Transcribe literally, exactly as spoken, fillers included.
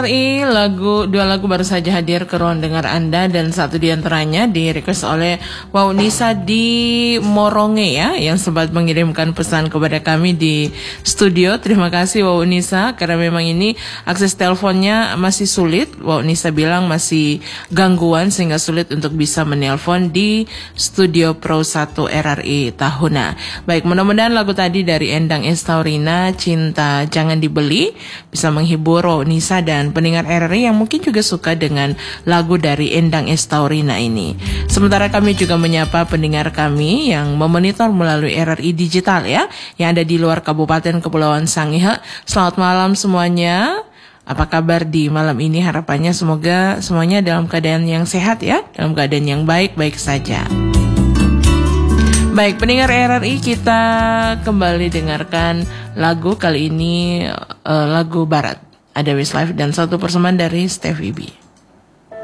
I lagu dua lagu baru saja hadir ke ruang dengar Anda, dan satu diantaranya di request oleh Wow Nisa di Moronge ya, yang sempat mengirimkan pesan kepada kami di studio. Terima kasih Wow Nisa, karena memang ini akses teleponnya masih sulit. Wow Nisa bilang masih gangguan sehingga sulit untuk bisa menelpon di studio Pro satu R R I Tahuna. Baik, mudah-mudahan lagu tadi dari Endang Estaurina, Cinta Jangan Dibeli, bisa menghibur Wow Nisa dan pendengar R R I yang mungkin juga suka dengan lagu dari Endang Estaurina ini. Sementara kami juga menyapa pendengar kami yang memonitor melalui R R I digital ya, yang ada di luar Kabupaten Kepulauan Sangihe. Selamat malam semuanya. Apa kabar di malam ini? Harapannya semoga semuanya dalam keadaan yang sehat ya, dalam keadaan yang baik-baik saja. Baik, pendengar R R I, kita kembali dengarkan lagu kali ini, uh, lagu barat. Ada Westlife dan satu persembahan dari Stevie B.